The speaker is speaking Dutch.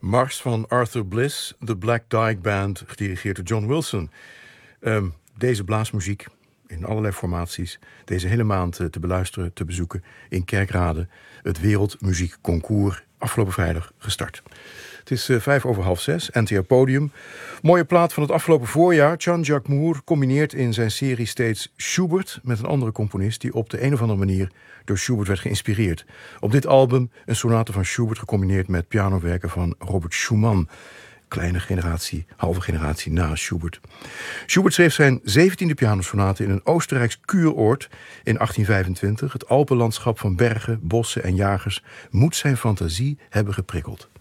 Mars van Arthur Bliss, de Black Dyke Band, gedirigeerd door John Wilson. Deze blaasmuziek in allerlei formaties, deze hele maand te beluisteren, te bezoeken in Kerkrade. Het Wereldmuziekconcours, afgelopen vrijdag gestart. Het is 5:05, NTR Podium. Mooie plaat van het afgelopen voorjaar. Jean-Jacques Moore combineert in zijn serie steeds Schubert met een andere componist die op de een of andere manier door Schubert werd geïnspireerd. Op dit album een sonate van Schubert gecombineerd met pianowerken van Robert Schumann. Kleine generatie, halve generatie na Schubert. Schubert schreef zijn 17e pianosonate in een Oostenrijks kuuroord in 1825. Het Alpenlandschap van bergen, bossen en jagers moet zijn fantasie hebben geprikkeld.